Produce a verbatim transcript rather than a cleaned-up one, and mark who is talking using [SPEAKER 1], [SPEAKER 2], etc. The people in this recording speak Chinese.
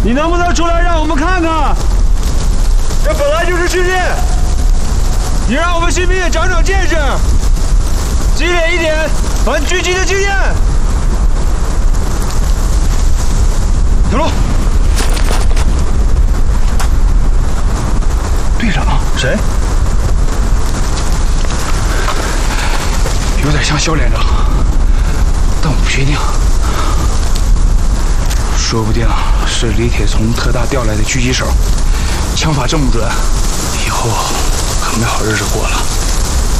[SPEAKER 1] 你能不能出来让我们看看？这本来就是训练，你让我们新兵也长长见识，积累一点反狙击的经验。小路，
[SPEAKER 2] 队长，
[SPEAKER 1] 谁？
[SPEAKER 2] 有点像肖连长，但我不确定。说不定是李铁从特大调来的狙击手，枪法这么准，以后可没好日子过了。